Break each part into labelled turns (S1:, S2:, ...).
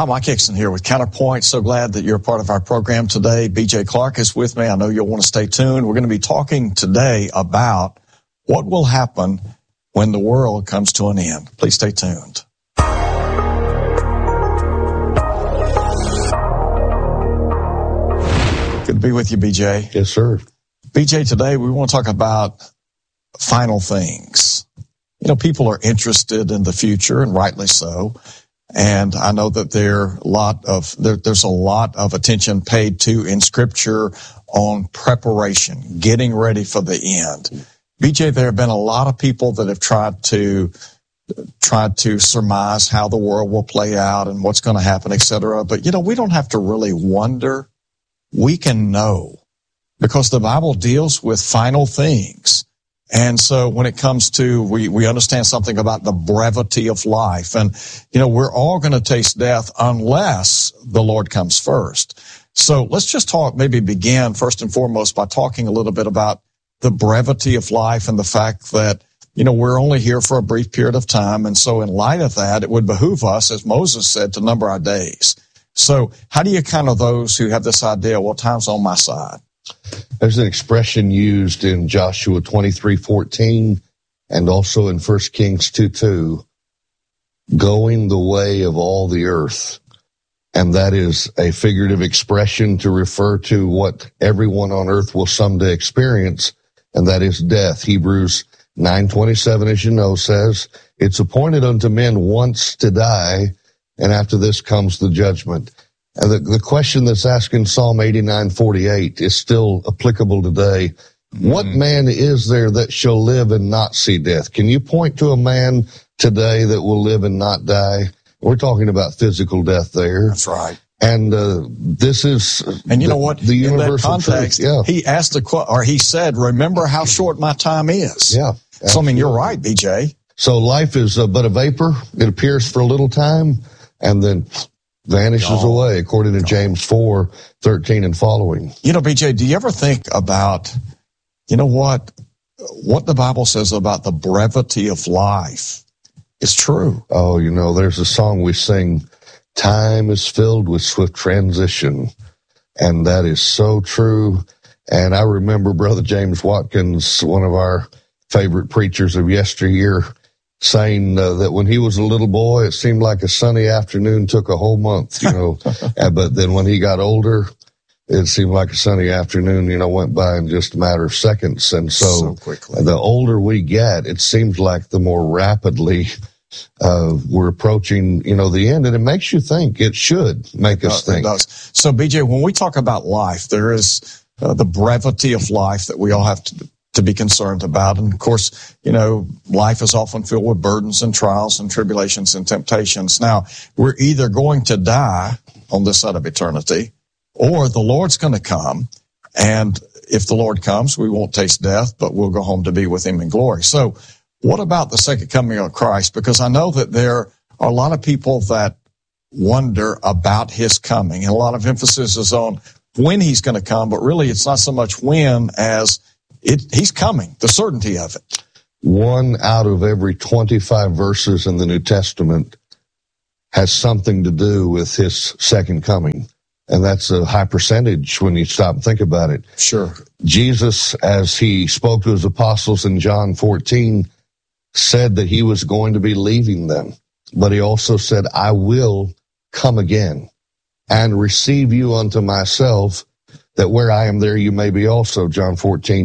S1: Hi, Mike Hickson here with Counterpoint. So glad that you're a part of our program today. BJ Clark is with me. I know you'll want to stay tuned. We're going to be talking today about what will happen when the world comes to an end. Please stay tuned. Good to be with you, BJ.
S2: Yes, sir.
S1: BJ, today we want to talk about final things. You know, people are interested in the future, and rightly so. And I know that there's a lot of attention paid to in Scripture on preparation, getting ready for the end. BJ, there have been a lot of people that have tried to surmise how the world will play out and what's going to happen, etc. But, you know, we don't have to really wonder. We can know because the Bible deals with final things. And so when it comes to, we understand something about the brevity of life. And, you know, we're all going to taste death unless the Lord comes first. So let's just begin first and foremost by talking a little bit about the brevity of life and the fact that, you know, we're only here for a brief period of time. And so in light of that, it would behoove us, as Moses said, to number our days. So how do you kind of those who have this idea, well, time's on my side?
S2: There's an expression used in Joshua 23:14 and also in 1 Kings 2:2, going the way of all the earth. And that is a figurative expression to refer to what everyone on earth will someday experience, and that is death. Hebrews 9:27, as you know, says, it's appointed unto men once to die, and after this comes the judgment. And the question that's asked in Psalm 89:48 is still applicable today. What man is there that shall live and not see death? Can you point to a man today that will live and not die? We're talking about physical death there.
S1: That's right.
S2: And this is,
S1: and you know what?
S2: The universal
S1: in that context,
S2: truth. Yeah.
S1: He asked he said, "Remember how short my time is."
S2: Yeah. Absolutely.
S1: So I mean, you're right, BJ.
S2: So life is but a vapor. It appears for a little time, and then vanishes away, according to James 4:13 and following.
S1: You know, BJ, do you ever think about, you know what the Bible says about the brevity of life is true?
S2: Oh, you know, there's a song we sing, time is filled with swift transition, and that is so true. And I remember Brother James Watkins, one of our favorite preachers of yesteryear, saying that when he was a little boy, it seemed like a sunny afternoon took a whole month, you know. But then when he got older, it seemed like a sunny afternoon, you know, went by in just a matter of seconds. And so
S1: quickly.
S2: The older we get, it seems like the more rapidly we're approaching, you know, the end. And it makes you think. It should make us think.
S1: It does. So, BJ, when we talk about life, there is the brevity of life that we all have to be concerned about. And of course, you know, life is often filled with burdens and trials and tribulations and temptations. Now, we're either going to die on this side of eternity, or the Lord's going to come. And if the Lord comes, we won't taste death, but we'll go home to be with him in glory. So what about the second coming of Christ? Because I know that there are a lot of people that wonder about his coming, and a lot of emphasis is on when he's going to come, but really it's not so much when as he's coming, the certainty of it.
S2: 1 out of every 25 verses in the New Testament has something to do with his second coming. And that's a high percentage when you stop and think about it.
S1: Sure.
S2: Jesus, as he spoke to his apostles in John 14, said that he was going to be leaving them. But he also said, I will come again and receive you unto myself, that where I am there you may be also. John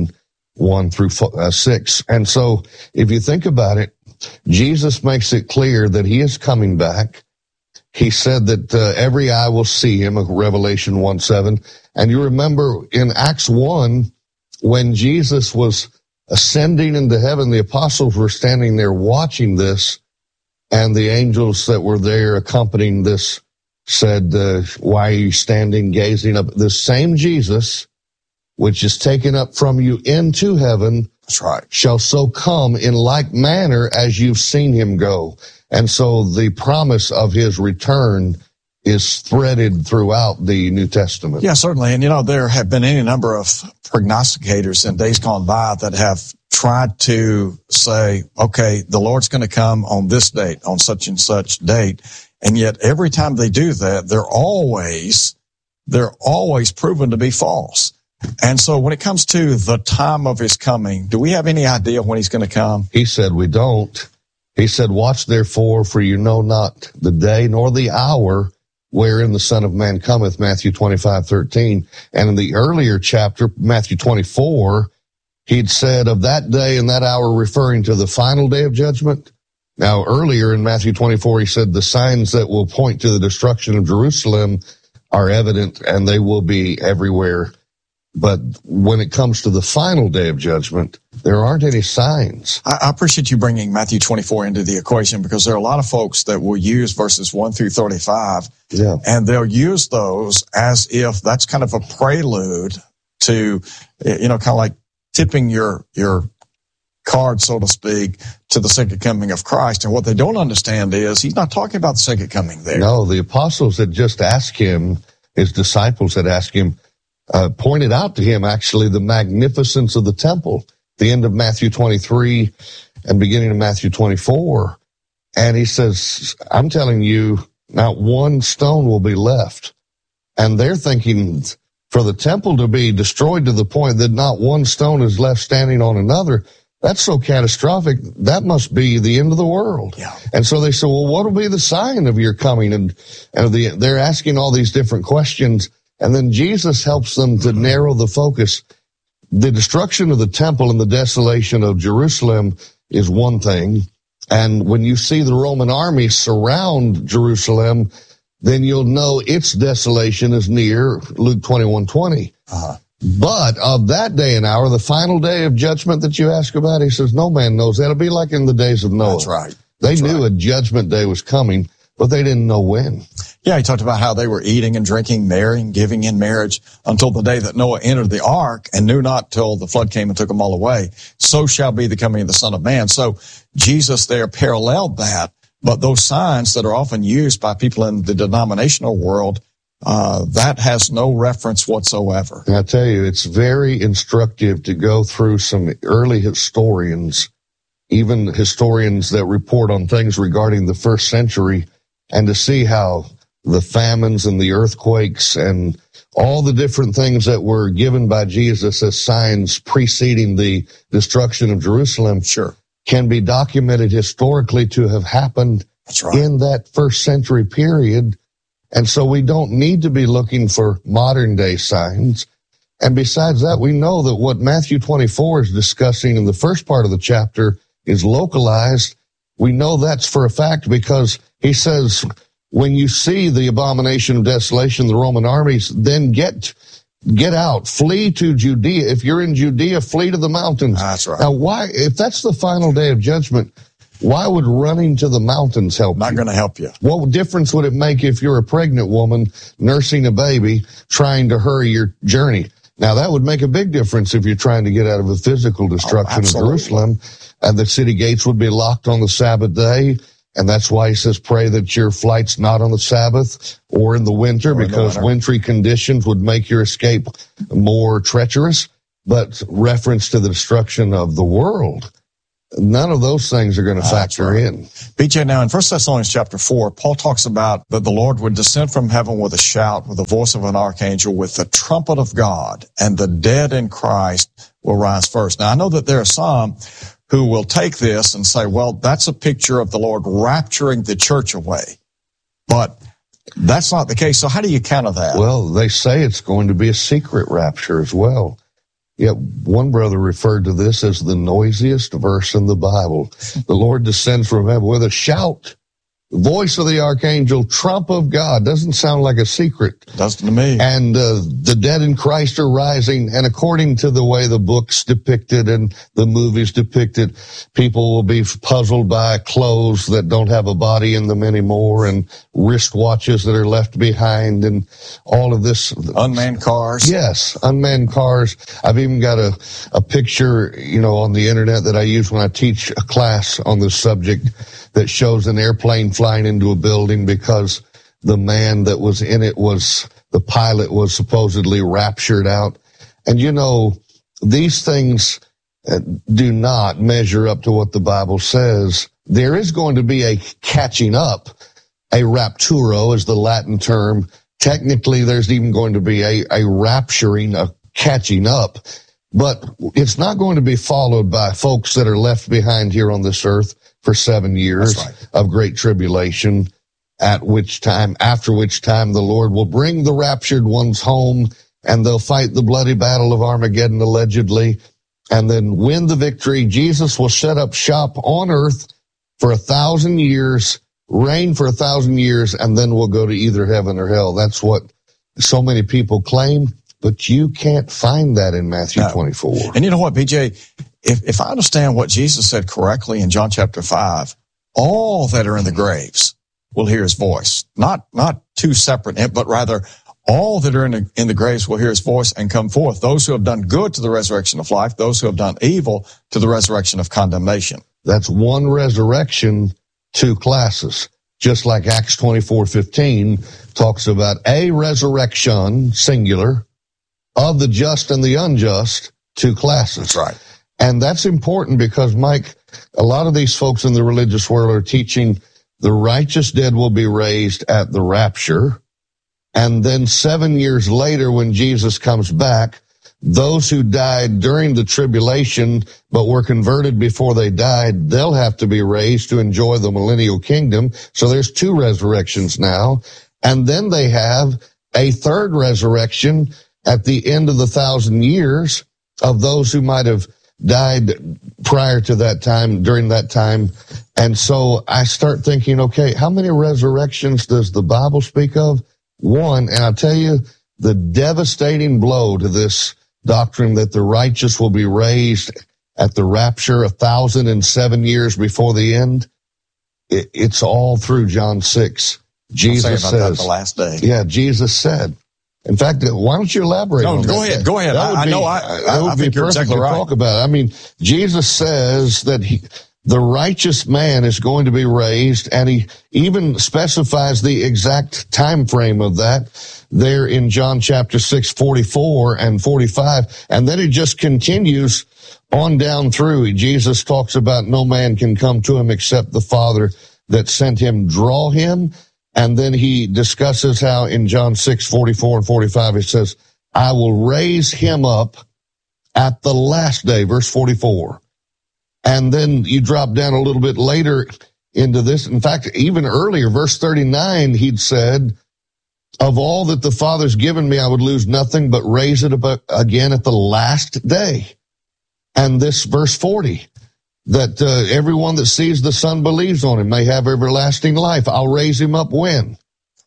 S2: 14:1-6. And so if you think about it, Jesus makes it clear that he is coming back. He said that every eye will see him, Revelation 1:7. And you remember in Acts 1, when Jesus was ascending into heaven, the apostles were standing there watching this, and the angels that were there accompanying this said, why are you standing gazing up? The same Jesus, which is taken up from you into heaven,
S1: that's right,
S2: shall so come in like manner as you've seen him go. And so the promise of his return is threaded throughout the New Testament.
S1: Yeah, certainly. And, there have been any number of prognosticators in days gone by that have tried to say, okay, the Lord's going to come on this date, on such and such date. And yet every time they do that, they're always proven to be false. And so when it comes to the time of his coming, do we have any idea when he's going to come?
S2: He said, we don't. He said, watch therefore, for you know not the day nor the hour wherein the Son of Man cometh, Matthew 25:13. And in the earlier chapter, Matthew 24, he'd said of that day and that hour, referring to the final day of judgment. Now, earlier in Matthew 24, he said the signs that will point to the destruction of Jerusalem are evident and they will be everywhere. But when it comes to the final day of judgment, there aren't any signs.
S1: I appreciate you bringing Matthew 24 into the equation, because there are a lot of folks that will use verses 1 through 35, and they'll use those as if that's kind of a prelude to, kind of like tipping your card, so to speak, to the second coming of Christ. And what they don't understand is he's not talking about the second coming there.
S2: No, the apostles had just asked him, his disciples had asked him, pointed out to him actually the magnificence of the temple, the end of Matthew 23 and beginning of Matthew 24. And he says, I'm telling you, not one stone will be left. And they're thinking for the temple to be destroyed to the point that not one stone is left standing on another, that's so catastrophic. That must be the end of the world.
S1: Yeah.
S2: And so they said, well, what will be the sign of your coming? And they're asking all these different questions. And then Jesus helps them to narrow the focus. The destruction of the temple and the desolation of Jerusalem is one thing. And when you see the Roman army surround Jerusalem, then you'll know its desolation is near, Luke 21:20. But of that day and hour, the final day of judgment that you ask about, he says, no man knows that. It'll be like in the days of Noah.
S1: That's right.
S2: They knew a judgment day was coming, but they didn't know when.
S1: Yeah, he talked about how they were eating and drinking, marrying, giving in marriage until the day that Noah entered the ark and knew not till the flood came and took them all away. So shall be the coming of the Son of Man. So Jesus there paralleled that, but those signs that are often used by people in the denominational world, that has no reference whatsoever.
S2: And I tell you, it's very instructive to go through some early historians, even historians that report on things regarding the first century, and to see how the famines and the earthquakes and all the different things that were given by Jesus as signs preceding the destruction of Jerusalem can be documented historically to have happened in that first century period. And so we don't need to be looking for modern day signs. And besides that, we know that what Matthew 24 is discussing in the first part of the chapter is localized. We know that's for a fact because he says, when you see the abomination of desolation, the Roman armies, then get out, flee to Judea. If you're in Judea, flee to the mountains.
S1: That's right.
S2: Now, why, if that's the final day of judgment, why would running to the mountains help you?
S1: Not going to help you.
S2: What difference would it make if you're a pregnant woman nursing a baby trying to hurry your journey? Now, that would make a big difference if you're trying to get out of the physical destruction of Jerusalem. And the city gates would be locked on the Sabbath day. And that's why he says, pray that your flight's not on the Sabbath or in the winter, because wintry conditions would make your escape more treacherous. But reference to the destruction of the world, none of those things are going to factor in.
S1: BJ, now in 1 Thessalonians chapter 4, Paul talks about that the Lord would descend from heaven with a shout, with the voice of an archangel, with the trumpet of God, and the dead in Christ will rise first. Now, I know that there are some who will take this and say, well, that's a picture of the Lord rapturing the church away. But that's not the case. So how do you counter that?
S2: Well, they say it's going to be a secret rapture as well. Yet one brother referred to this as the noisiest verse in the Bible. The Lord descends from heaven with a shout, voice of the archangel, trump of God. Doesn't sound like a secret.
S1: Doesn't to me.
S2: And the dead in Christ are rising. And according to the way the books depicted and the movies depicted, people will be puzzled by clothes that don't have a body in them anymore, and wristwatches that are left behind, and all of this.
S1: Unmanned cars.
S2: Yes, unmanned cars. I've even got a picture, on the internet that I use when I teach a class on this subject that shows an airplane flying into a building, because the man that was in it was, the pilot was supposedly raptured out. And you know, these things do not measure up to what the Bible says. There is going to be a catching up. A rapturo is the Latin term. Technically, there's even going to be a rapturing, a catching up. But it's not going to be followed by folks that are left behind here on this earth for 7 years of great tribulation, after which time the Lord will bring the raptured ones home, and they'll fight the bloody battle of Armageddon, allegedly, and then win the victory. Jesus will set up shop on earth for 1,000 years, reign for 1,000 years, and then we'll go to either heaven or hell. That's what so many people claim, but you can't find that in Matthew 24.
S1: And you know what, BJ? If I understand what Jesus said correctly in John chapter 5, all that are in the graves will hear his voice. Not two separate, but rather all that are in the graves will hear his voice and come forth. Those who have done good to the resurrection of life, those who have done evil to the resurrection of condemnation.
S2: That's one resurrection, two classes. Just like Acts 24:15 talks about a resurrection, singular, of the just and the unjust, two classes.
S1: That's right.
S2: And that's important because, Mike, a lot of these folks in the religious world are teaching the righteous dead will be raised at the rapture. And then 7 years later, when Jesus comes back, those who died during the tribulation but were converted before they died, they'll have to be raised to enjoy the millennial kingdom. So there's two resurrections now. And then they have a third resurrection at the end of the 1,000 years of those who might have died prior to that time, during that time. And so I start thinking, okay, how many resurrections does the Bible speak of? One. And I'll tell you, the devastating blow to this doctrine that the righteous will be raised at the rapture 1,007 years before the end, it's all through John 6. Jesus says,
S1: the last day.
S2: Yeah, Jesus said. In fact, why don't you elaborate on that?
S1: Go ahead. I think you're exactly right.
S2: Talk about it. I mean, Jesus says that the righteous man is going to be raised, and he even specifies the exact time frame of that there in John chapter 6, 44 and 45. And then it just continues on down through. Jesus talks about no man can come to him except the Father that sent him draw him. And then he discusses how in John 6, 44 and 45, it says, I will raise him up at the last day, verse 44. And then you drop down a little bit later into this. In fact, even earlier, verse 39, he'd said, of all that the Father's given me, I would lose nothing but raise it up again at the last day. And this verse 40, that everyone that sees the Son believes on him may have everlasting life. I'll raise him up when?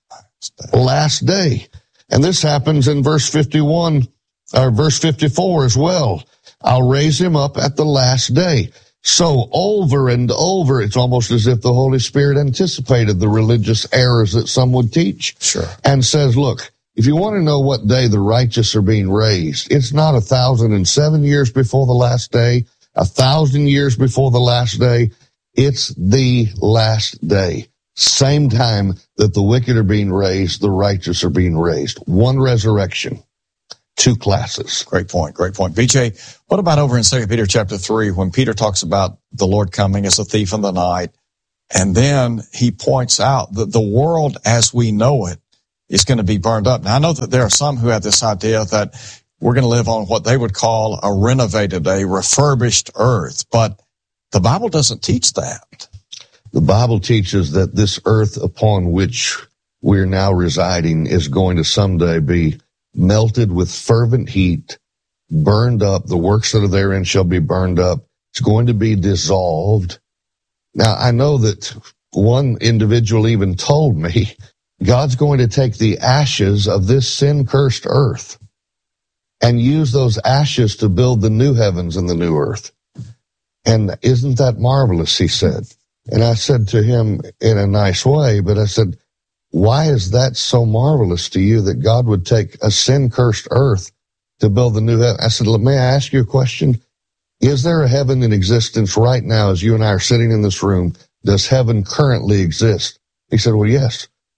S2: Last day. And this happens in verse 51, or verse 54 as well. I'll raise him up at the last day. So over and over, it's almost as if the Holy Spirit anticipated the religious errors that some would teach.
S1: Sure.
S2: And says, look, if you want to know what day the righteous are being raised, it's not 1,007 years before the last day, 1,000 years before the last day. It's the last day. Same time that the wicked are being raised, the righteous are being raised. One resurrection, two classes.
S1: Great point. BJ, what about over in 2 Peter chapter 3 when Peter talks about the Lord coming as a thief in the night? And then he points out that the world as we know it is going to be burned up. Now, I know that there are some who have this idea that we're going to live on what they would call a renovated, a refurbished earth. But the Bible doesn't teach that.
S2: The Bible teaches that this earth upon which we're now residing is going to someday be melted with fervent heat, burned up. The works that are therein shall be burned up. It's going to be dissolved. Now, I know that one individual even told me God's going to take the ashes of this sin-cursed earth and use those ashes to build the new heavens and the new earth. And isn't that marvelous, he said. And I said to him in a nice way, but I said, why is that so marvelous to you that God would take a sin-cursed earth to build the new heaven? I said, may I ask you a question? Is there a heaven in existence right now as you and I are sitting in this room? Does heaven currently exist? He said, well, yes.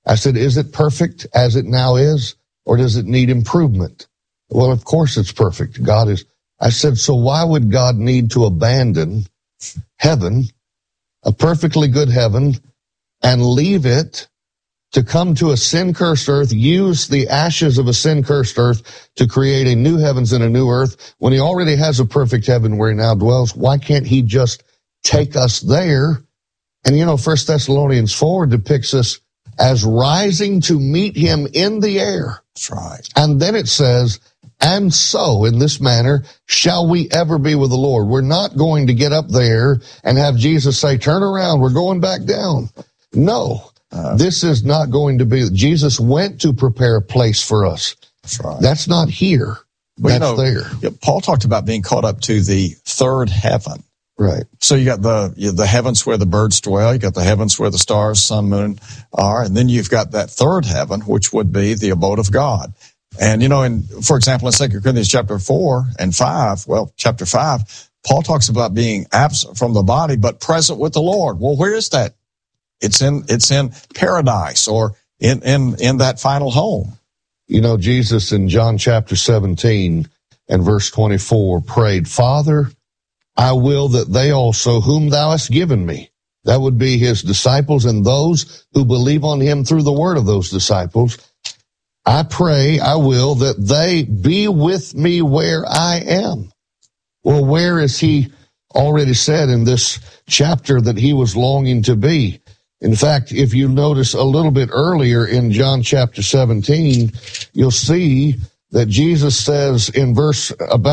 S2: I said, is it perfect as it now is, or does it need improvement? Well, of course it's perfect. God is. I said, so why would God need to abandon heaven, a perfectly good heaven, and leave it to come to a sin-cursed earth, use the ashes of a sin-cursed earth to create a new heavens and a new earth when he already has a perfect heaven where he now dwells? Why can't he just take us there? And 1 Thessalonians 4 depicts us as rising to meet him in the air.
S1: That's right.
S2: And then it says, and so in this manner shall we ever be with the Lord. We're not going to get up there and have Jesus say, turn around, we're going back down. No. This is not going to be. Jesus went to prepare a place for us.
S1: That's right.
S2: That's not here. That's there.
S1: Yeah, Paul talked about being caught up to the third heaven.
S2: Right.
S1: So you got the heavens where the birds dwell. You got the heavens where the stars, sun, moon are, and then you've got that third heaven, which would be the abode of God. And for example, in 2 Corinthians chapter 4 and 5, chapter 5, Paul talks about being absent from the body but present with the Lord. Well, where is that? It's in paradise, or in that final home.
S2: Jesus in John chapter 17 and verse 24 prayed, Father, I will that they also whom thou hast given me, that would be his disciples and those who believe on him through the word of those disciples, I pray, I will that they be with me where I am. Well, where is he already said in this chapter that he was longing to be? In fact, if you notice a little bit earlier in John chapter 17, you'll see that Jesus says in verse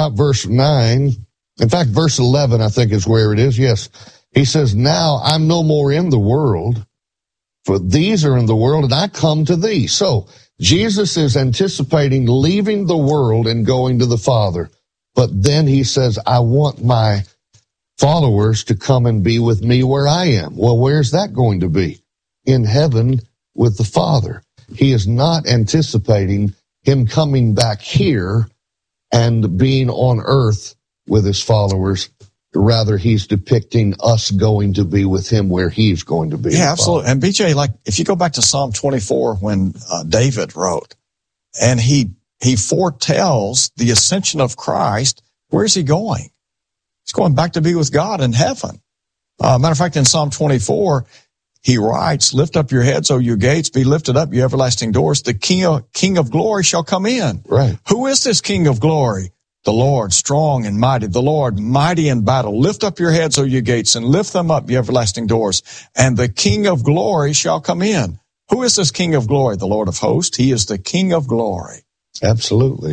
S2: 9, in fact, verse 11, I think is where it is. Yes. He says, now I'm no more in the world, for these are in the world, and I come to thee. So Jesus is anticipating leaving the world and going to the Father. But then he says, I want my followers to come and be with me where I am. Well, where's that going to be? In heaven with the Father. He is not anticipating him coming back here and being on earth with his followers. Rather, he's depicting us going to be with him where he's going to be.
S1: Yeah, absolutely. And BJ, if you go back to Psalm 24 when David wrote, and he foretells the ascension of Christ, where's he going? He's going back to be with God in heaven. Matter of fact, in Psalm 24, he writes, lift up your heads, O you gates, be lifted up, you everlasting doors. The King of glory shall come in.
S2: Right.
S1: Who is this King of glory? The Lord, strong and mighty, the Lord, mighty in battle. Lift up your heads, O you gates, and lift them up, you everlasting doors. And the King of glory shall come in. Who is this King of glory? The Lord of hosts. He is the King of glory.
S2: Absolutely.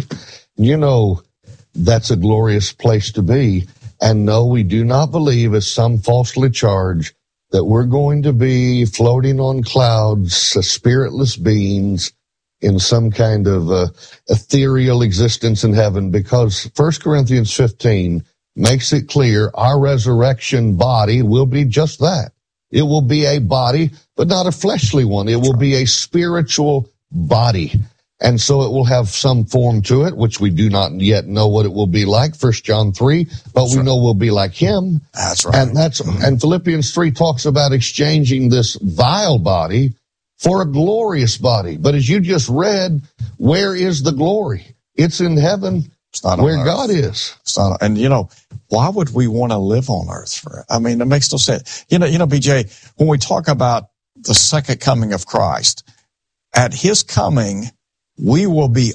S2: That's a glorious place to be. And no, we do not believe, as some falsely charge, that we're going to be floating on clouds, spiritless beings in some kind of ethereal existence in heaven, because 1 Corinthians 15 makes it clear our resurrection body will be just that. It will be a body, but not a fleshly one. It will be a spiritual body. And so it will have some form to it, which we do not yet know what it will be like, 1 John 3, but we know we'll be like him.
S1: That's right.
S2: And Philippians 3 talks about exchanging this vile body for a glorious body. But as you just read, where is the glory? It's in heaven.
S1: It's not
S2: where
S1: on
S2: God
S1: earth.
S2: is.
S1: It's not, and why would we want to live on earth it makes no sense. BJ, when we talk about the second coming of Christ, at his coming, we will be